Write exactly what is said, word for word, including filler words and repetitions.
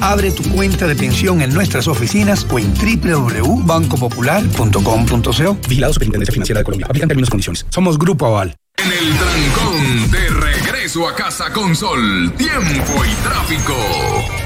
Abre tu cuenta de pensión en nuestras oficinas o en doble u doble u doble u punto banco popular punto com punto co. Vigilado Superintendencia Financiera de Colombia. Aplican términos y condiciones. Somos Grupo Aval. En el trancón, de regreso a casa con Sol, tiempo y tráfico.